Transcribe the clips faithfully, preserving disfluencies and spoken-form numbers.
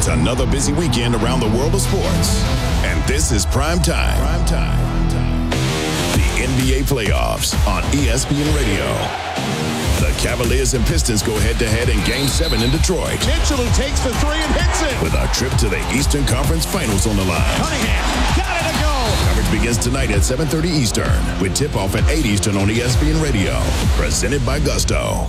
another busy weekend around the world of sports. And this is Prime Time. Prime Time. The N B A playoffs on E S P N Radio. The Cavaliers and Pistons go head-to-head in Game seven in Detroit. Mitchell who takes the three and hits it. With a trip to the Eastern Conference Finals on the line. Cunningham got it to go. Coverage begins tonight at seven thirty Eastern with tip-off at eight Eastern on E S P N Radio. Presented by Gusto.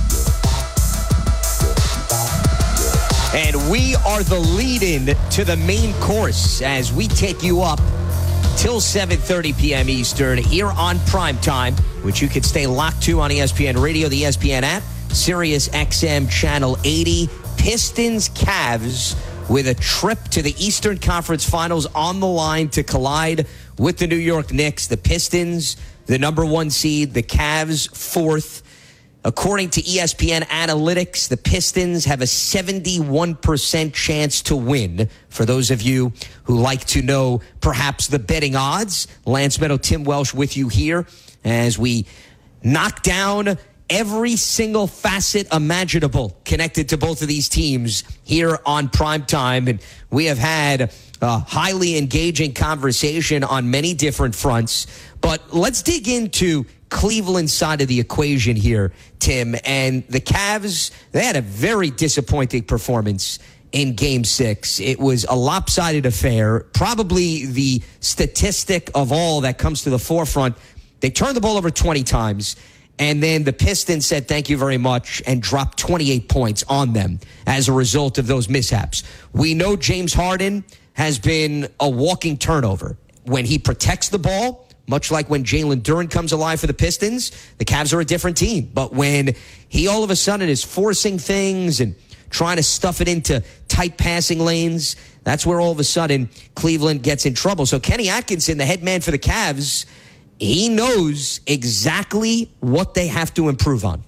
And we are the lead-in to the main course as we take you up till seven thirty p.m. Eastern here on Prime Time, which you can stay locked to on E S P N Radio, the E S P N app, Sirius X M Channel eighty. Pistons Cavs with a trip to the Eastern Conference Finals on the line to collide with the New York Knicks. The Pistons, the number one seed, the Cavs fourth. According to E S P N Analytics, the Pistons have a seventy-one percent chance to win. For those of you who like to know perhaps the betting odds, Lance Meadow, Tim Welsh with you here as we knock down every single facet imaginable connected to both of these teams here on Prime Time. And we have had a highly engaging conversation on many different fronts. But let's dig into Cleveland side of the equation here, Tim. And the Cavs, they had a very disappointing performance in Game six. It was a lopsided affair, probably the statistic of all that comes to the forefront. They turned the ball over twenty times, and then the Pistons said thank you very much and dropped twenty-eight points on them as a result of those mishaps. We know James Harden has been a walking turnover. When he protects the ball, much like when Jalen Duren comes alive for the Pistons, the Cavs are a different team. But when he all of a sudden is forcing things and trying to stuff it into tight passing lanes, that's where all of a sudden Cleveland gets in trouble. So Kenny Atkinson, the head man for the Cavs, he knows exactly what they have to improve on.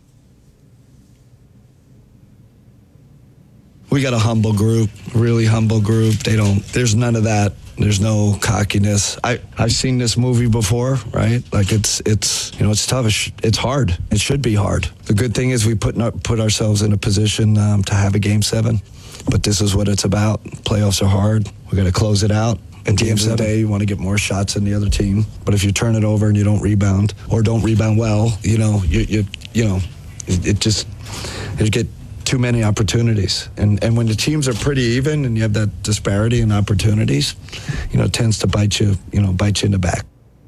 We got a humble group, really humble group. They don't, there's none of that. There's no cockiness. I, I've seen this movie before, right? Like it's, it's you know, it's tough. It's, it's hard. It should be hard. The good thing is we put, put ourselves in a position um, to have a game seven. But this is what it's about. Playoffs are hard. We got to close it out. At the end of the day, you want to get more shots than the other team. But if you turn it over and you don't rebound or don't rebound well, you know, you you, you know, it, it just, you get too many opportunities. And and when the teams are pretty even and you have that disparity in opportunities, you know, it tends to bite you, you know, bite you in the back.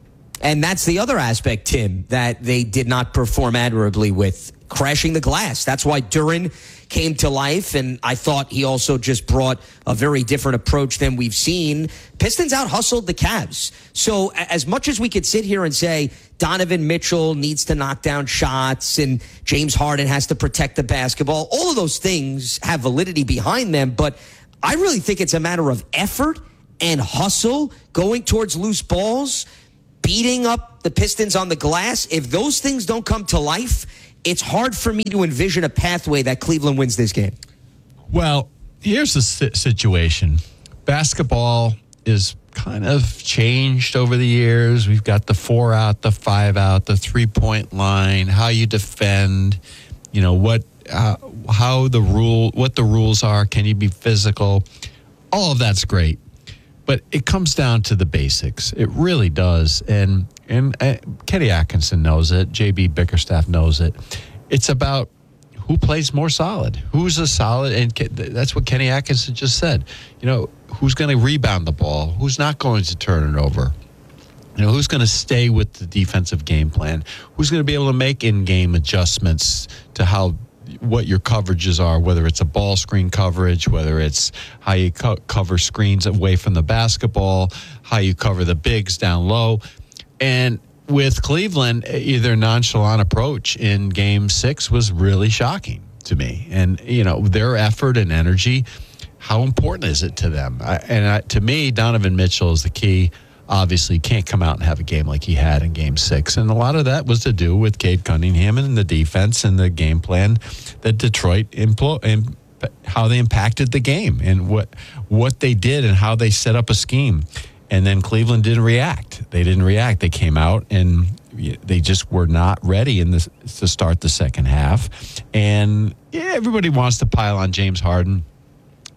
And that's the other aspect, Tim, that they did not perform admirably with, crashing the glass. That's why Duren came to life, and I thought he also just brought a very different approach than we've seen. Pistons out-hustled the Cavs. So as much as we could sit here and say Donovan Mitchell needs to knock down shots and James Harden has to protect the basketball, all of those things have validity behind them, but I really think it's a matter of effort and hustle, going towards loose balls, beating up the Pistons on the glass. If those things don't come to life, it's hard for me to envision a pathway that Cleveland wins this game. Well, here's the situation. Basketball is kind of changed over the years. We've got the four out, the five out, the three-point line, how you defend, you know, what, uh, how the rule, what the rules are. Can you be physical? All of that's great. But it comes down to the basics. It really does. And and uh, Kenny Atkinson knows it. J B Bickerstaff knows it. It's about who plays more solid. Who's a solid, and that's what Kenny Atkinson just said. You know, who's going to rebound the ball? Who's not going to turn it over? You know, who's going to stay with the defensive game plan? Who's going to be able to make in-game adjustments to how what your coverages are, whether it's a ball screen coverage, whether it's how you co- cover screens away from the basketball, how you cover the bigs down low. And with Cleveland, either nonchalant approach in game six was really shocking to me. And, you know, their effort and energy, how important is it to them? I, and I, to me, Donovan Mitchell is the key. Obviously can't come out and have a game like he had in game six. And a lot of that was to do with Cade Cunningham and the defense and the game plan that Detroit employed and how they impacted the game and what what they did and how they set up a scheme. And then Cleveland didn't react. They didn't react. They came out and they just were not ready in this to start the second half. And yeah, everybody wants to pile on James Harden.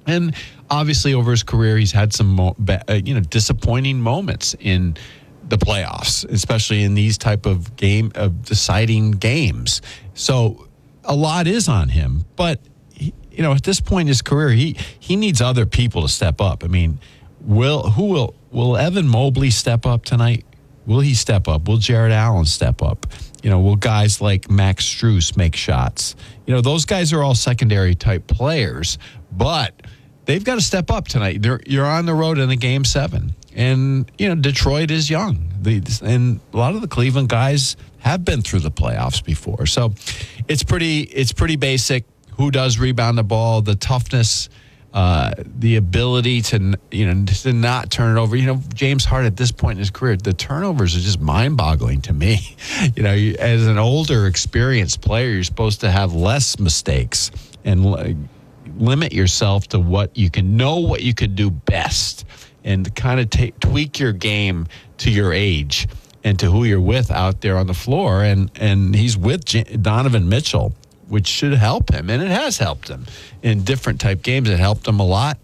And obviously, over his career, he's had some mo- uh, you know disappointing moments in the playoffs, especially in these type of game of deciding games. So a lot is on him, but he, you know, at this point in his career, he he needs other people to step up. I mean, will who will will Evan Mobley step up tonight? Will he step up? Will Jared Allen step up? You know, will guys like Max Strus make shots? You know, those guys are all secondary type players, but they've got to step up tonight. They're, you're on the road in a game seven. And, you know, Detroit is young. The, and a lot of the Cleveland guys have been through the playoffs before. So it's pretty it's pretty basic. Who does rebound the ball, the toughness, uh, the ability to, you know, to not turn it over. You know, James Harden at this point in his career, the turnovers are just mind-boggling to me. You know, you, as an older, experienced player, you're supposed to have less mistakes and like, limit yourself to what you can know what you can do best and kind of take, tweak your game to your age and to who you're with out there on the floor. And, and he's with J- Donovan Mitchell, which should help him. And it has helped him in different type games. It helped him a lot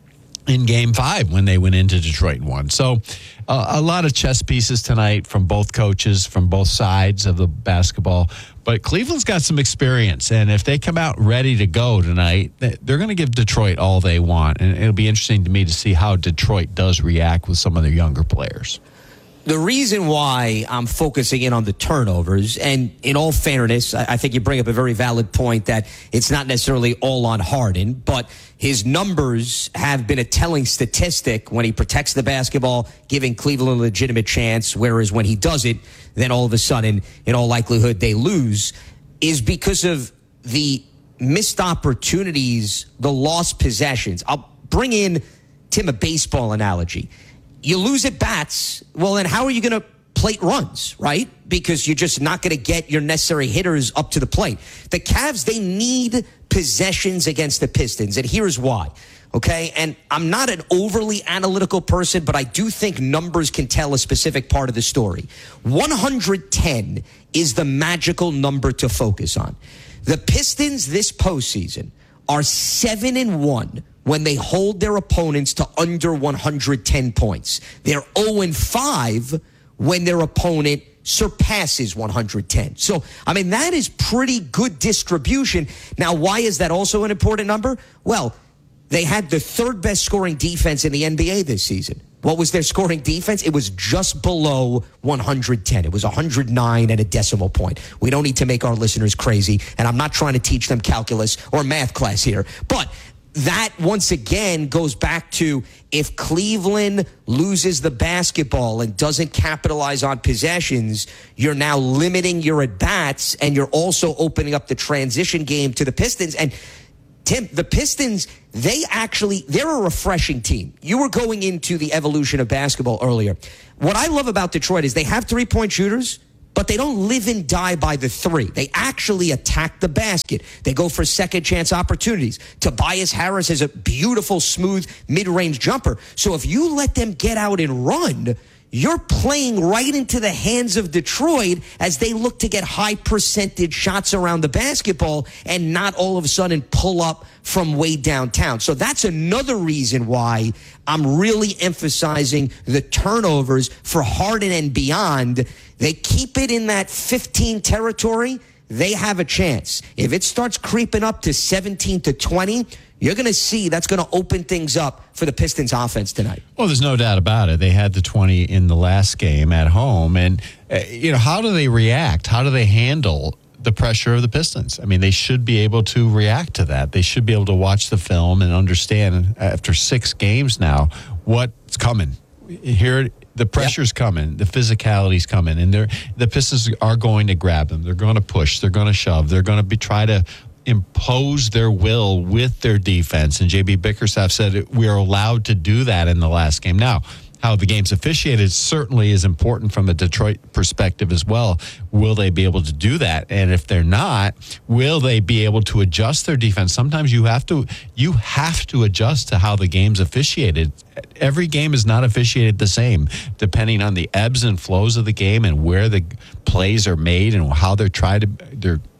in game five when they went into Detroit and won. So uh, a lot of chess pieces tonight from both coaches, from both sides of the basketball. But Cleveland's got some experience, and if they come out ready to go tonight, they're going to give Detroit all they want. And it'll be interesting to me to see how Detroit does react with some of their younger players. The reason why I'm focusing in on the turnovers, and in all fairness, I think you bring up a very valid point that it's not necessarily all on Harden, but his numbers have been a telling statistic when he protects the basketball, giving Cleveland a legitimate chance, whereas when he does it, then all of a sudden, in all likelihood, they lose, is because of the missed opportunities, the lost possessions. I'll bring in, Tim, a baseball analogy. You lose at bats, well, then how are you going to plate runs, right? Because you're just not going to get your necessary hitters up to the plate. The Cavs, they need possessions against the Pistons, and here's why, okay? And I'm not an overly analytical person, but I do think numbers can tell a specific part of the story. one hundred ten is the magical number to focus on. The Pistons this postseason are seven and one when they hold their opponents to under one hundred ten points. They're oh and five when their opponent surpasses one hundred ten. So, I mean, that is pretty good distribution. Now, why is that also an important number? Well, they had the third best scoring defense in the N B A this season. What was their scoring defense? It was just below one hundred ten. It was one hundred nine and a decimal point. We don't need to make our listeners crazy, and I'm not trying to teach them calculus or math class here. But that, once again, goes back to if Cleveland loses the basketball and doesn't capitalize on possessions, you're now limiting your at-bats, and you're also opening up the transition game to the Pistons. And Tim, the Pistons, they actually, they're a refreshing team. You were going into the evolution of basketball earlier. What I love about Detroit is they have three-point shooters, but they don't live and die by the three. They actually attack the basket. They go for second chance opportunities. Tobias Harris is a beautiful, smooth, mid-range jumper. So if you let them get out and run, you're playing right into the hands of Detroit as they look to get high percentage shots around the basketball and not all of a sudden pull up from way downtown. So that's another reason why I'm really emphasizing the turnovers for Harden and beyond. They keep it in that fifteen territory, they have a chance. If it starts creeping up to seventeen to twenty, you're going to see that's going to open things up for the Pistons offense tonight. Well, there's no doubt about it. They had the twenty in the last game at home. And, uh, you know, how do they react? How do they handle the pressure of the Pistons? I mean, they should be able to react to that. They should be able to watch the film and understand after six games now what's coming. Here, the pressure's yep. coming, the physicality's coming, and they're, the Pistons are going to grab them. They're going to push. They're going to shove. They're going to be try to impose their will with their defense. And J B Bickerstaff said we are allowed to do that in the last game. Now, how the game's officiated certainly is important from a Detroit perspective as well. Will they be able to do that? And if they're not, will they be able to adjust their defense? Sometimes you have to you have to adjust to how the game's officiated. Every game is not officiated the same, depending on the ebbs and flows of the game and where the plays are made and how they're tried to they're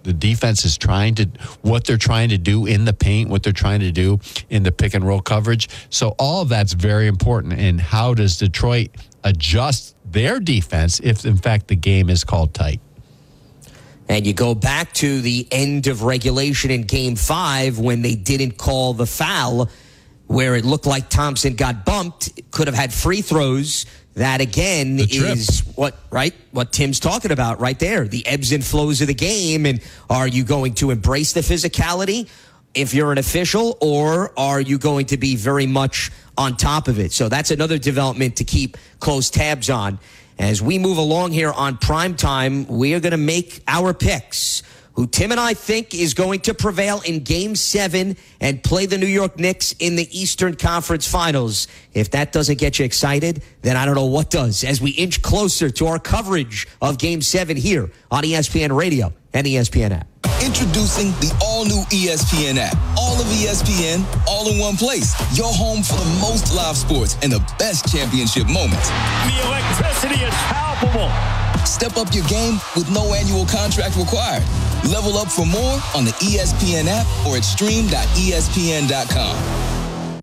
The defense is trying to, what they're trying to do in the paint, what they're trying to do in the pick and roll coverage. So all of that's very important. And how does Detroit adjust their defense if, in fact, the game is called tight? And you go back to the end of regulation in game five when they didn't call the foul, where it looked like Thompson got bumped, could have had free throws. That, again, is what, right, what Tim's talking about right there, the ebbs and flows of the game. And are you going to embrace the physicality if you're an official, or are you going to be very much on top of it? So that's another development to keep close tabs on. As we move along here on Primetime, we are going to make our picks. Who Tim and I think is going to prevail in Game seven and play the New York Knicks in the Eastern Conference Finals. If that doesn't get you excited, then I don't know what does. As we inch closer to our coverage of Game seven here on E S P N Radio and E S P N app. Introducing the all-new E S P N app. All of E S P N, all in one place. Your home for the most live sports and the best championship moments. The electricity is palpable. Step up your game with no annual contract required. Level up for more on the E S P N app or at stream dot E S P N dot com.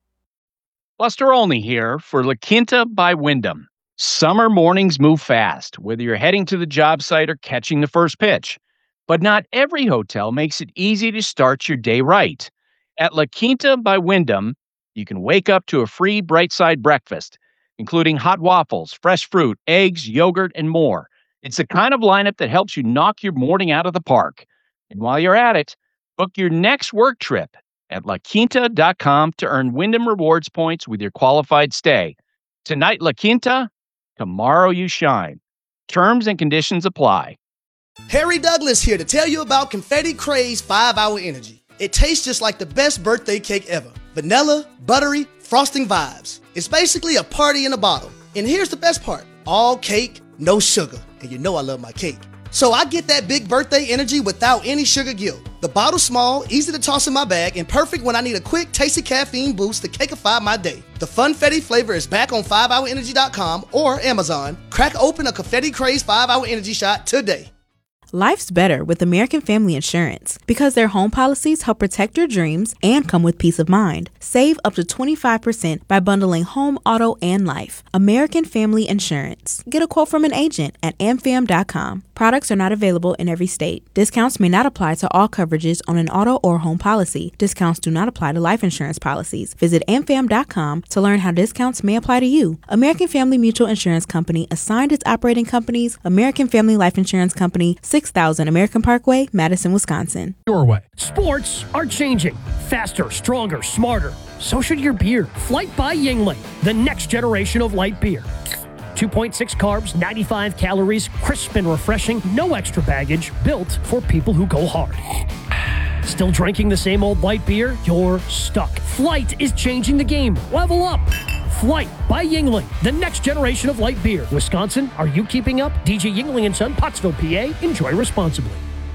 Buster Olney here for La Quinta by Wyndham. Summer mornings move fast, whether you're heading to the job site or catching the first pitch. But not every hotel makes it easy to start your day right. At La Quinta by Wyndham, you can wake up to a free Bright Side breakfast, including hot waffles, fresh fruit, eggs, yogurt, and more. It's the kind of lineup that helps you knock your morning out of the park. And while you're at it, book your next work trip at la quinta dot com to earn Wyndham Rewards points with your qualified stay. Tonight, La Quinta, tomorrow you shine. Terms and conditions apply. Harry Douglas here to tell you about Confetti Craze five hour Energy. It tastes just like the best birthday cake ever. Vanilla, buttery, frosting vibes. It's basically a party in a bottle. And here's the best part. All cake, no sugar. And you know I love my cake. So I get that big birthday energy without any sugar guilt. The bottle's small, easy to toss in my bag, and perfect when I need a quick, tasty caffeine boost to cakeify my day. The Funfetti flavor is back on five hour energy dot com or Amazon. Crack open a Confetti Craze five hour Energy shot today. Life's better with American Family Insurance because their home policies help protect your dreams and come with peace of mind. Save up to twenty-five percent by bundling home, auto, and life. American Family Insurance. Get a quote from an agent at a m fam dot com. Products are not available in every state. Discounts may not apply to all coverages on an auto or home policy. Discounts do not apply to life insurance policies. Visit a m fam dot com to learn how discounts may apply to you. American Family Mutual Insurance Company assigned its operating companies, American Family Life Insurance Company, six thousand American Parkway, Madison, Wisconsin. Your way. Sports are changing. Faster, stronger, smarter. So should your beer. Flight by Yuengling, the next generation of light beer. two point six carbs, ninety-five calories, crisp and refreshing, no extra baggage, built for people who go hard. Still drinking the same old light beer? You're stuck. Flight is changing the game. Level up. Flight by Yuengling, the next generation of light beer. Wisconsin, are you keeping up? D J Yuengling and Son, Pottsville, P A. Enjoy responsibly.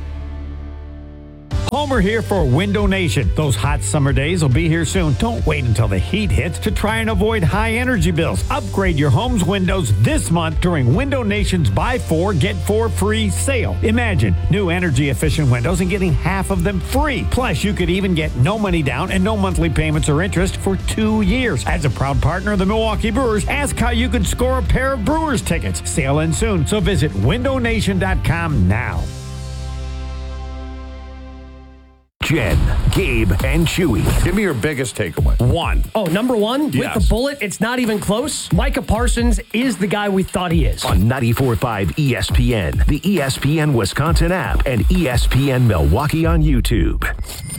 Homer here for Window Nation. Those hot summer days will be here soon. Don't wait until the heat hits to try and avoid high energy bills. Upgrade your home's windows this month during Window Nation's Buy Four, Get Four Free sale. Imagine new energy efficient windows and getting half of them free. Plus, you could even get no money down and no monthly payments or interest for two years. As a proud partner of the Milwaukee Brewers, ask how you could score a pair of Brewers tickets. Sale ends soon, so visit window nation dot com now. Jen, Gabe, and Chewy. Give me your biggest takeaway. One. Oh, number one? Yes. With the bullet, it's not even close. Micah Parsons is the guy we thought he is. On ninety-four point five E S P N, the E S P N Wisconsin app, and E S P N Milwaukee on YouTube.